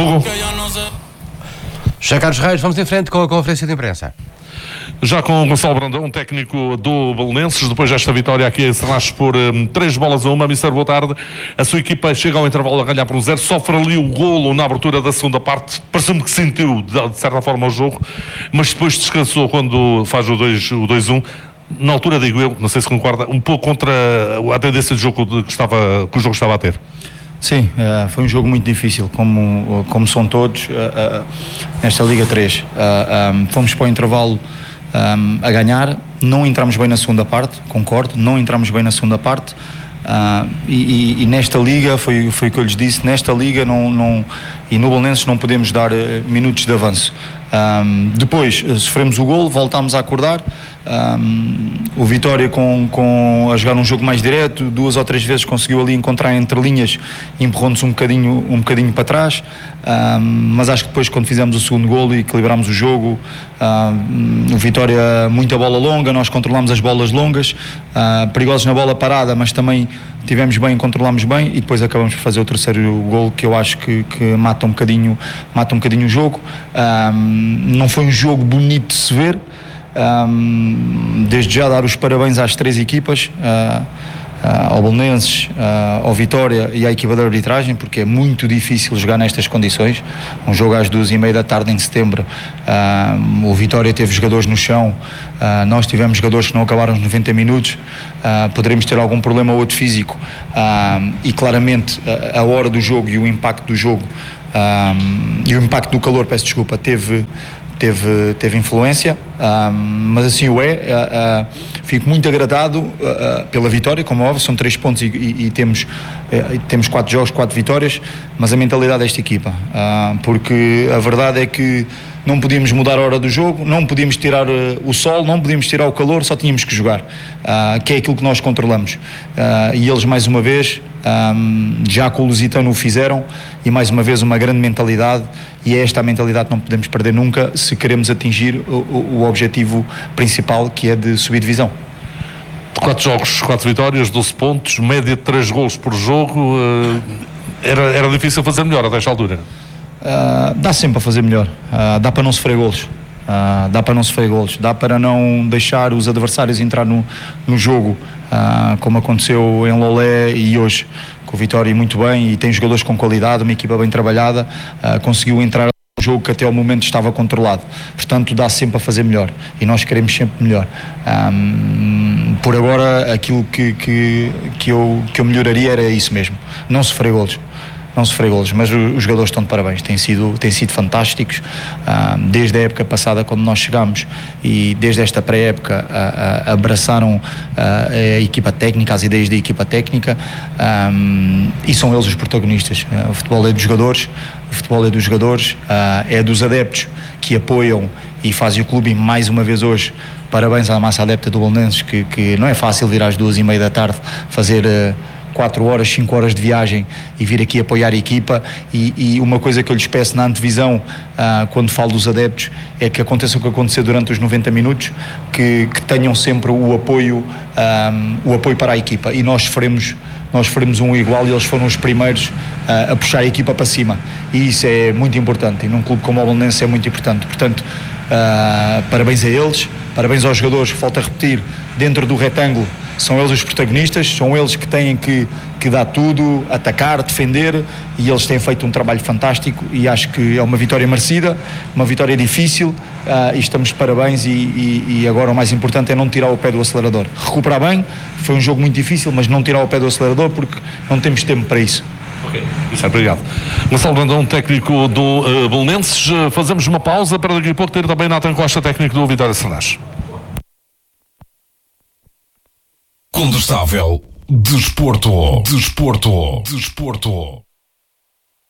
José Carlos Reis, vamos em frente com a conferência de imprensa. Já com o Gonçalo Brandão, técnico do Belenenses, depois desta vitória aqui em Serraches por 3-1. Mister, boa tarde. A sua equipa chega ao intervalo a ganhar por 1-0, sofre ali o golo na abertura da segunda parte, pareceu-me que sentiu de certa forma o jogo, mas depois descansou quando faz o 2-1. Na altura, digo eu, não sei se concorda, um pouco contra a tendência de jogo que o jogo estava a ter. Sim, foi um jogo muito difícil, como são todos nesta Liga 3. Fomos para o intervalo a ganhar, não entramos bem na segunda parte, concordo, não entramos bem na segunda parte. E nesta Liga, foi o que eu lhes disse, nesta Liga e no Belenenses não podemos dar minutos de avanço. Depois sofremos o golo, voltámos a acordar. O Vitória a jogar um jogo mais direto, 2 ou 3 vezes conseguiu ali encontrar entre linhas, empurrou-nos um bocadinho para trás, mas acho que depois, quando fizemos o segundo golo e equilibramos o jogo, o Vitória, muita bola longa, nós controlamos as bolas longas, perigosos na bola parada, mas também tivemos bem, controlámos bem, e depois acabamos por fazer o terceiro golo, que eu acho que mata um bocadinho o jogo. Não foi um jogo bonito de se ver. Desde já dar os parabéns às 3 equipas, ao Belenenses, ao Vitória e à equipa de arbitragem, porque é muito difícil jogar nestas condições. Um jogo às 2:30 da tarde em setembro, o Vitória teve jogadores no chão, nós tivemos jogadores que não acabaram os 90 minutos, poderemos ter algum problema ou outro físico, e claramente a hora do jogo e o impacto do jogo e o impacto do calor, peço desculpa, teve influência, mas assim o é. Fico muito agradado pela vitória, como é óbvio, são 3 pontos e temos 4 jogos, 4 vitórias, mas a mentalidade desta equipa, porque a verdade é que não podíamos mudar a hora do jogo, não podíamos tirar o sol, não podíamos tirar o calor, só tínhamos que jogar, que é aquilo que nós controlamos, e eles mais uma vez, já com o Lusitano o fizeram, e mais uma vez uma grande mentalidade, e é esta a mentalidade que não podemos perder nunca se queremos atingir o objetivo principal, que é de subir divisão. 4 jogos, 4 vitórias, 12 pontos, média de 3 golos por jogo. Era difícil fazer melhor até esta altura? Dá sempre para fazer melhor, dá para não sofrer golos, dá para não deixar os adversários entrar no jogo, como aconteceu em Lolé e hoje com o Vitória, muito bem, e tem jogadores com qualidade, uma equipa bem trabalhada, conseguiu entrar no jogo que até ao momento estava controlado, portanto dá sempre a fazer melhor, e nós queremos sempre melhor. Por agora aquilo que eu melhoraria era isso mesmo, não sofrer golos, mas os jogadores estão de parabéns, têm sido fantásticos, desde a época passada, quando nós chegámos, e desde esta pré-época abraçaram a equipa técnica, as ideias da equipa técnica, e são eles os protagonistas. O futebol é dos jogadores, é dos adeptos que apoiam e fazem o clube, e mais uma vez hoje parabéns à massa adepta do Belenenses, que não é fácil vir às 2:30 da tarde fazer 4 horas, 5 horas de viagem e vir aqui apoiar a equipa, e uma coisa que eu lhes peço na antevisão, quando falo dos adeptos, é que aconteça o que acontecer durante os 90 minutos, que tenham sempre o apoio para a equipa, e nós sofremos um igual, e eles foram os primeiros a puxar a equipa para cima, e isso é muito importante, e num clube como o Belenenses é muito importante. Portanto, parabéns a eles, parabéns aos jogadores, volto a repetir, dentro do retângulo são eles os protagonistas, são eles que têm que dar tudo, atacar, defender, e eles têm feito um trabalho fantástico, e acho que é uma vitória merecida, uma vitória difícil, e estamos de parabéns, e agora o mais importante é não tirar o pé do acelerador, recuperar bem. Foi um jogo muito difícil, mas não tirar o pé do acelerador, porque não temos tempo para isso. Ok, isso é, obrigado. Gonçalo Brandão, técnico do Belenenses. Fazemos uma pausa para daqui a pouco ter também Nathan Costa, técnico do Vitória Serraches. Condestável Desporto.